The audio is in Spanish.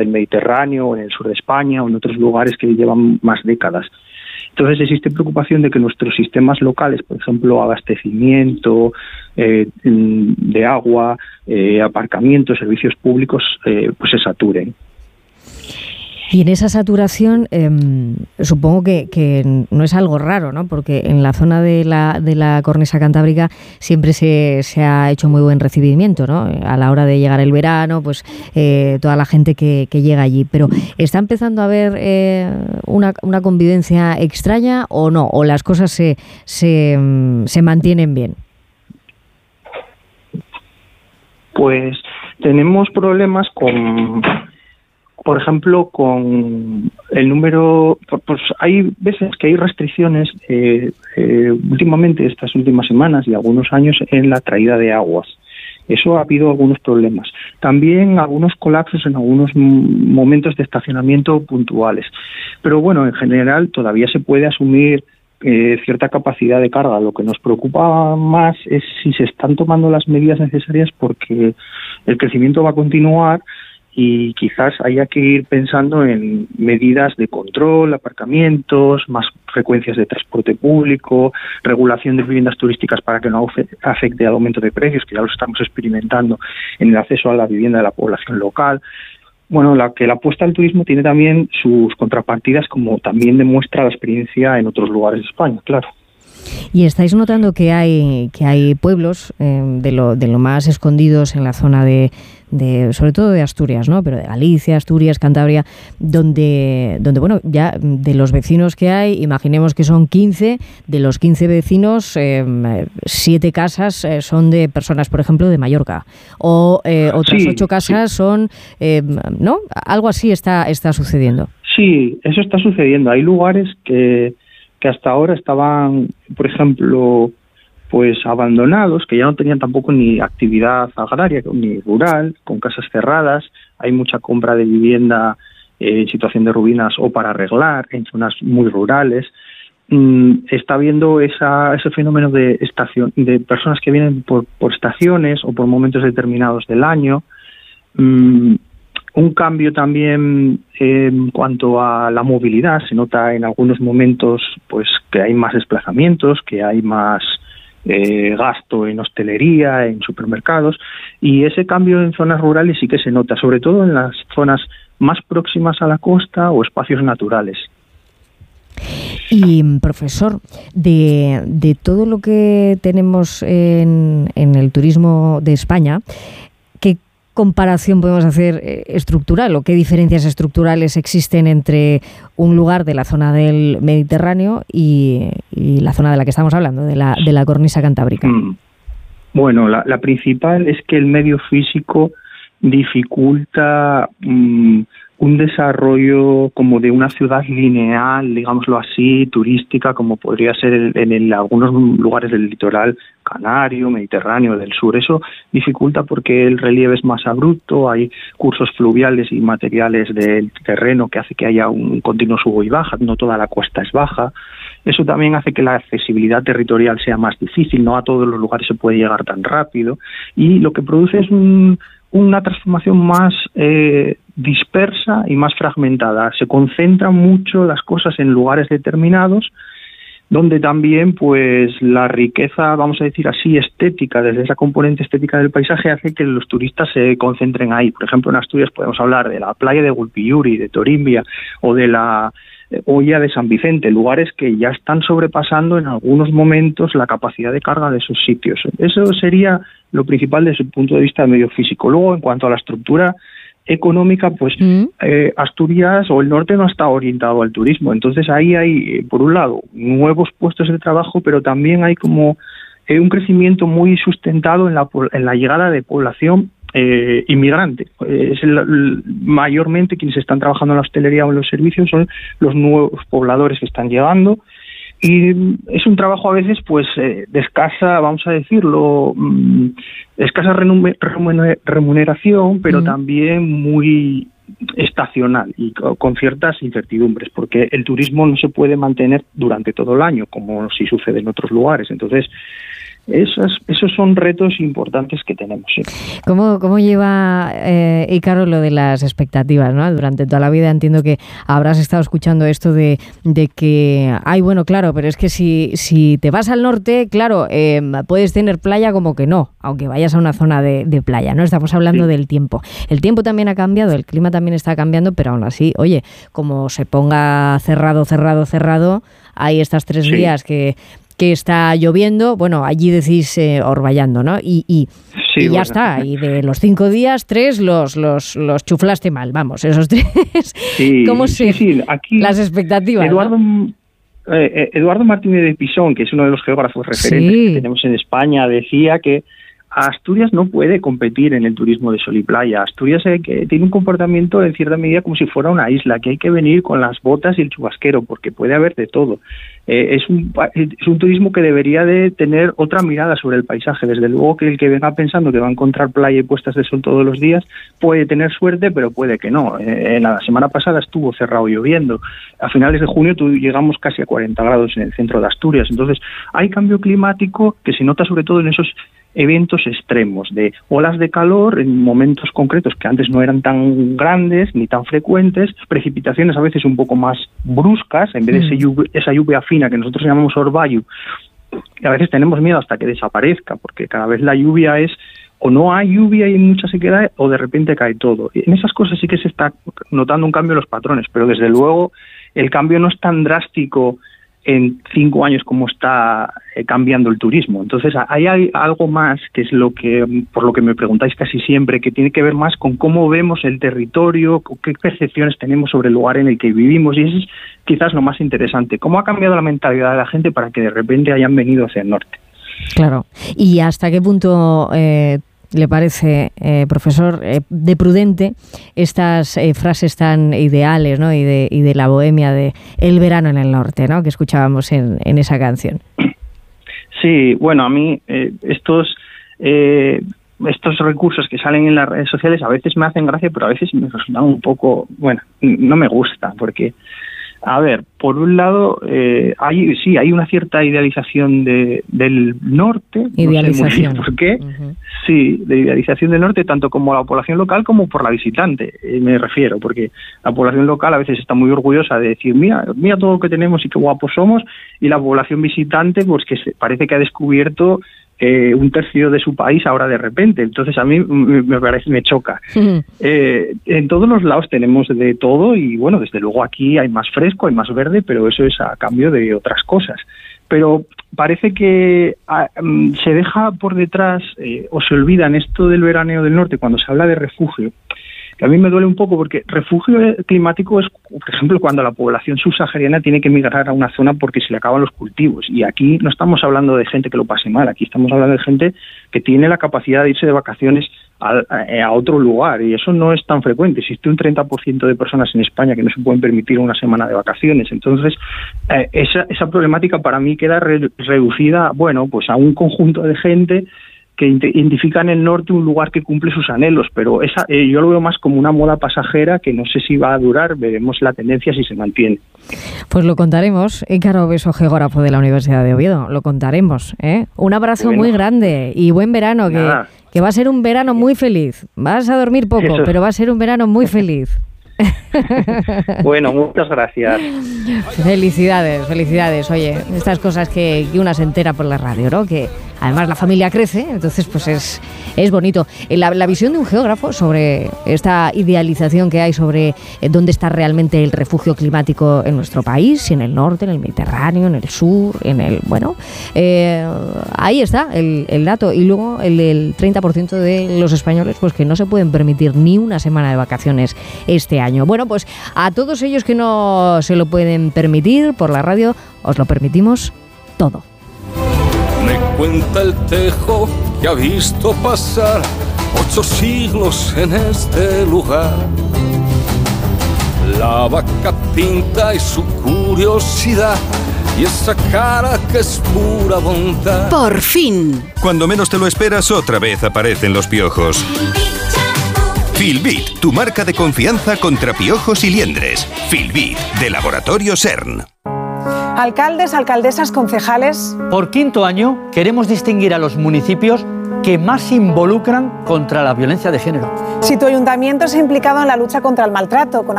Mediterráneo, o en el sur de España, o en otros lugares que llevan más décadas. Entonces existe preocupación de que nuestros sistemas locales, por ejemplo, abastecimiento de agua, aparcamiento, servicios públicos, pues se saturen. Y en esa saturación supongo que no es algo raro, ¿no? Porque en la zona de la cornisa cantábrica siempre se ha hecho muy buen recibimiento, ¿no? A la hora de llegar el verano, pues toda la gente que llega allí. Pero ¿está empezando a haber una convivencia extraña o no? ¿O las cosas se mantienen bien? Pues tenemos problemas por ejemplo, con el número, pues hay veces que hay restricciones últimamente, estas últimas semanas y algunos años, en la traída de aguas. Eso ha habido algunos problemas. También algunos colapsos en algunos momentos de estacionamiento puntuales. Pero bueno, en general todavía se puede asumir cierta capacidad de carga. Lo que nos preocupa más es si se están tomando las medidas necesarias, porque el crecimiento va a continuar y quizás haya que ir pensando en medidas de control, aparcamientos, más frecuencias de transporte público, regulación de viviendas turísticas para que no afecte al aumento de precios, que ya lo estamos experimentando en el acceso a la vivienda de la población local. Bueno, la apuesta al turismo tiene también sus contrapartidas, como también demuestra la experiencia en otros lugares de España, claro. ¿Y estáis notando que hay pueblos de lo más escondidos en la zona de sobre todo de Asturias, ¿no? Pero de Galicia, Asturias, Cantabria, donde bueno, ya de los vecinos que hay, imaginemos que son 15, de los 15 vecinos, 7 casas son de personas, por ejemplo, de Mallorca, o otras 8 casas son, ¿no? Algo así está sucediendo. Sí, eso está sucediendo. Hay lugares que hasta ahora estaban, por ejemplo, pues abandonados, que ya no tenían tampoco ni actividad agraria ni rural, con casas cerradas. Hay mucha compra de vivienda en situación de ruinas o para arreglar en zonas muy rurales. Está habiendo ese fenómeno de personas que vienen por estaciones o por momentos determinados del año. Un cambio también en cuanto a la movilidad. Se nota en algunos momentos pues que hay más desplazamientos, que hay más gasto en hostelería, en supermercados, y ese cambio en zonas rurales sí que se nota, sobre todo en las zonas más próximas a la costa o espacios naturales. Y, profesor, de todo lo que tenemos en el turismo de España, ¿qué comparación podemos hacer estructural o qué diferencias estructurales existen entre un lugar de la zona del Mediterráneo y la zona de la que estamos hablando, de la cornisa cantábrica? Bueno, la principal es que el medio físico dificulta un desarrollo como de una ciudad lineal, digámoslo así, turística, como podría ser en algunos lugares del litoral canario, mediterráneo, del sur. Eso dificulta porque el relieve es más abrupto, hay cursos fluviales y materiales del terreno que hace que haya un continuo subo y baja, no toda la costa es baja. Eso también hace que la accesibilidad territorial sea más difícil, no a todos los lugares se puede llegar tan rápido, y lo que produce es una transformación más dispersa y más fragmentada. Se concentran mucho las cosas en lugares determinados, donde también pues la riqueza, vamos a decir así, estética, desde esa componente estética del paisaje, hace que los turistas se concentren ahí. Por ejemplo, en Asturias podemos hablar de la playa de Gulpiyuri, de Torimbia, o de la Hoya de San Vicente, lugares que ya están sobrepasando en algunos momentos la capacidad de carga de esos sitios. Eso sería lo principal desde el punto de vista del medio físico. Luego, en cuanto a la estructura económica, pues Asturias o el norte no está orientado al turismo. Entonces ahí hay, por un lado, nuevos puestos de trabajo, pero también hay como un crecimiento muy sustentado en la llegada de población inmigrante. Mayormente quienes están trabajando en la hostelería o en los servicios son los nuevos pobladores que están llegando, y es un trabajo a veces pues de escasa, vamos a decirlo, escasa remuneración, pero también muy estacional y con ciertas incertidumbres, porque el turismo no se puede mantener durante todo el año como si sucede en otros lugares. Entonces Esos son retos importantes que tenemos. Sí. ¿Cómo lleva, Ícaro, lo de las expectativas, ¿no? Durante toda la vida entiendo que habrás estado escuchando esto de que, bueno, claro, pero es que si te vas al norte, claro, puedes tener playa como que no, aunque vayas a una zona de playa, ¿no? Estamos hablando del tiempo. El tiempo también ha cambiado, el clima también está cambiando, pero aún así, oye, como se ponga cerrado, hay estas 3 días que está lloviendo, bueno, allí decís orvallando, ¿no? Y ya está, y de los 5 días, 3 los chuflaste mal, vamos, esos 3. Sí, ¿Cómo aquí las expectativas? Eduardo Martínez de Pisón, que es uno de los geógrafos referentes que tenemos en España, decía que Asturias no puede competir en el turismo de sol y playa. Asturias tiene un comportamiento en cierta medida como si fuera una isla, que hay que venir con las botas y el chubasquero, porque puede haber de todo. Es un turismo que debería de tener otra mirada sobre el paisaje. Desde luego que el que venga pensando que va a encontrar playa y puestas de sol todos los días puede tener suerte, pero puede que no. La semana pasada estuvo cerrado lloviendo. A finales de junio llegamos casi a 40 grados en el centro de Asturias. Entonces hay cambio climático que se nota sobre todo en esos eventos extremos de olas de calor en momentos concretos que antes no eran tan grandes ni tan frecuentes, precipitaciones a veces un poco más bruscas, en vez de esa lluvia fina que nosotros llamamos orvallo, y a veces tenemos miedo hasta que desaparezca, porque cada vez la lluvia es o no hay lluvia y mucha sequedad o de repente cae todo. Y en esas cosas sí que se está notando un cambio en los patrones, pero desde luego el cambio no es tan drástico en 5 años como está cambiando el turismo. Entonces hay algo más que es por lo que me preguntáis casi siempre, que tiene que ver más con cómo vemos el territorio, con qué percepciones tenemos sobre el lugar en el que vivimos, y eso es quizás lo más interesante. ¿Cómo ha cambiado la mentalidad de la gente para que de repente hayan venido hacia el norte? Claro. ¿Y hasta qué punto le parece, profesor, de prudente estas frases tan ideales, ¿no? y de la bohemia de el verano en el norte, ¿no? que escuchábamos en esa canción? Sí, bueno, a mí estos recursos que salen en las redes sociales a veces me hacen gracia, pero a veces me resultan un poco, no me gusta, porque a ver, por un lado, hay una cierta idealización del norte. Idealización. No sé muy bien por qué. Uh-huh. Sí, de idealización del norte, tanto como la población local como por la visitante, me refiero, porque la población local a veces está muy orgullosa de decir, mira todo lo que tenemos y qué guapos somos, y la población visitante, pues que parece que ha descubierto un tercio de su país ahora de repente. Entonces a mí me choca. Uh-huh. En todos los lados tenemos de todo y bueno, desde luego aquí hay más fresco, hay más verde, pero eso es a cambio de otras cosas. Pero parece que se deja por detrás o se olvida en esto del veraneo del norte cuando se habla de refugio, que a mí me duele un poco porque refugio climático es, por ejemplo, cuando la población subsahariana tiene que migrar a una zona porque se le acaban los cultivos. Y aquí no estamos hablando de gente que lo pase mal, aquí estamos hablando de gente que tiene la capacidad de irse de vacaciones a otro lugar, y eso no es tan frecuente. Existe un 30% de personas en España que no se pueden permitir una semana de vacaciones. Entonces, esa problemática para mí queda reducida, pues a un conjunto de gente que identifican en el norte un lugar que cumple sus anhelos, pero yo lo veo más como una moda pasajera que no sé si va a durar, veremos la tendencia si se mantiene. Pues lo contaremos. Ícaro Beso, geógrafo de la Universidad de Oviedo, lo contaremos. Un abrazo muy grande y buen verano, que va a ser un verano muy feliz. Vas a dormir poco, pero va a ser un verano muy feliz. Bueno, muchas gracias. Felicidades. Oye, estas cosas que una se entera por la radio, ¿no? Que además la familia crece, entonces pues es bonito. La visión de un geógrafo sobre esta idealización que hay sobre dónde está realmente el refugio climático en nuestro país, si en el norte, en el Mediterráneo, en el sur, ahí está el dato. Y luego el 30% de los españoles pues que no se pueden permitir ni una semana de vacaciones este año. Bueno, pues a todos ellos que no se lo pueden permitir por la radio, os lo permitimos todo. Me cuenta el Tejo que ha visto pasar 8 siglos en este lugar. La vaca pinta y su curiosidad y esa cara que es pura bondad. Por fin. Cuando menos te lo esperas, otra vez aparecen los piojos. Filbit, tu marca de confianza contra piojos y liendres. Filbit, de Laboratorio CERN. Alcaldes, alcaldesas, concejales. Por quinto año queremos distinguir a los municipios que más se involucran contra la violencia de género. Si tu ayuntamiento se ha implicado en la lucha contra el maltrato, con